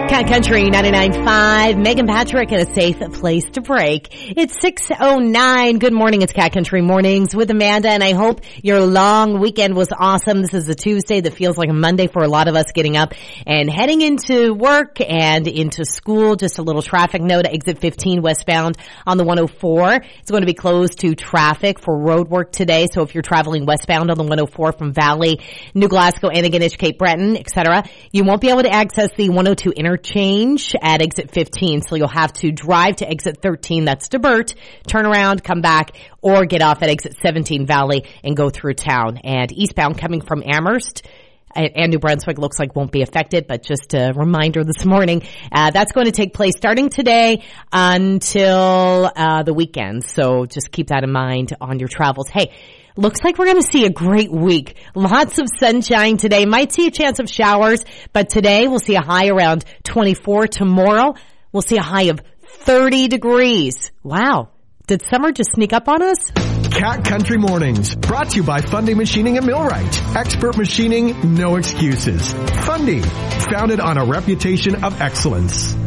Cat Country 99.5, Megan Patrick at a safe place to break. It's 6:09. Good morning. It's Cat Country Mornings with Amanda, and I hope your long weekend was awesome. This is a Tuesday that feels like a Monday for a lot of us, getting up and heading into work and into school. Just a little traffic note, exit 15 westbound on the 104. It's going to be closed to traffic for road work today. So if you're traveling westbound on the 104 from Valley, New Glasgow, Antigonish, Cape Breton, etc., you won't be able to access the 102 interchange at exit 15. So you'll have to drive to exit 13. That's to Burt, turn around, come back, or get off at exit 17 Valley and go through town. And eastbound coming from Amherst and New Brunswick looks like won't be affected, but just a reminder this morning, that's going to take place starting today until the weekend. So just keep that in mind on your travels. Hey, looks like we're going to see a great week. Lots of sunshine today. Might see a chance of showers, but today we'll see a high around 24. Tomorrow we'll see a high of 30 degrees. Wow. Did summer just sneak up on us? Cat Country Mornings, brought to you by Fundy Machining at Millwright. Expert machining, no excuses. Fundy, founded on a reputation of excellence.